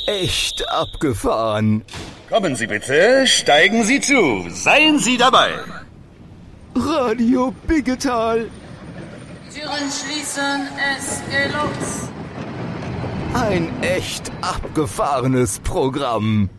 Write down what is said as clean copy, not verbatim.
echt abgefahren. Kommen Sie bitte, steigen Sie zu, seien Sie dabei. Radio Biggetal. Türen schließen, es geht los. Ein echt abgefahrenes Programm.